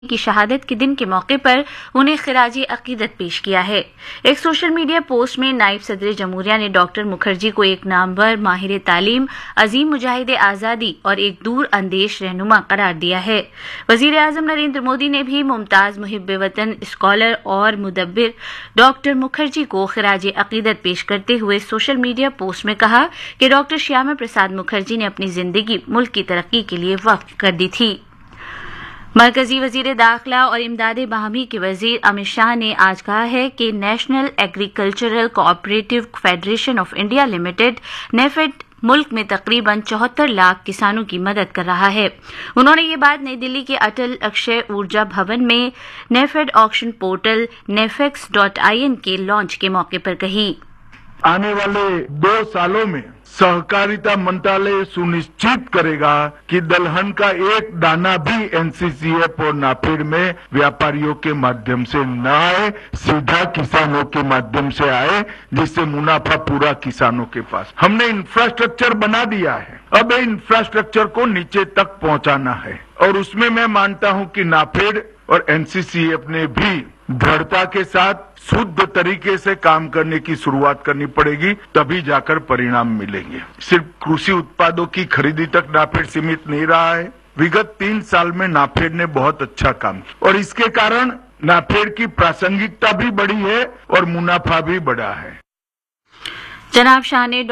की शहादत के दिन के मौके पर उन्हें खिराजी अकीदत पेश किया है। एक सोशल मीडिया पोस्ट में नायब सदर जमहूरिया ने डॉक्टर मुखर्जी को एक नामवर, माहिर तालीम, अजीम मुजाहिद आज़ादी और एक दूर अंदेश रहनुमा करार दिया है। वजीर आजम नरेंद्र मोदी ने भी मुमताज मुहिब वतन, स्कॉलर और मुदब्बिर डॉक्टर मुखर्जी को खिराजी अकीदत पेश करते हुए सोशल मीडिया पोस्ट में कहा कि डॉक्टर श्यामा प्रसाद मुखर्जी ने अपनी जिंदगी मुल्क की तरक्की के लिए वक्फ कर दी थी। मरकजी वजीर दाखिला और इमदाद बाहमी के वजीर अमित शाह ने आज कहा है कि national agricultural cooperative federation of India limited NAFED मुल्क में तकरीबन 74 लाख किसानों की मदद कर रहा है। उन्होंने ये बात नई दिल्ली के अटल अक्षय ऊर्जा भवन में नेफेड ऑक्शन पोर्टल nefex.in के लॉन्च के मौके पर कही। आने वाले 2 सालों में सहकारिता मंत्रालय सुनिश्चित करेगा कि दलहन का एक दाना भी एनसीसीएफ और नाफेड में व्यापारियों के माध्यम से न आए, सीधा किसानों के माध्यम से आए, जिससे मुनाफा पूरा किसानों के पास। हमने इंफ्रास्ट्रक्चर बना दिया है, अब इंफ्रास्ट्रक्चर को नीचे तक पहुंचाना है और उसमें मैं मानता हूं कि नाफेड और एनसीसीएफ ने भी दृढ़ता के साथ शुद्ध तरीके से काम करने की शुरुआत करनी पड़ेगी, तभी जाकर परिणाम मिलेंगे। सिर्फ कृषि उत्पादों की खरीदी तक नाफेड सीमित नहीं रहा है। विगत 3 साल में नाफेड ने बहुत अच्छा काम किया और इसके कारण नाफेड की प्रासंगिकता भी बढ़ी है और मुनाफा भी बढ़ा है। जनाब शाह ने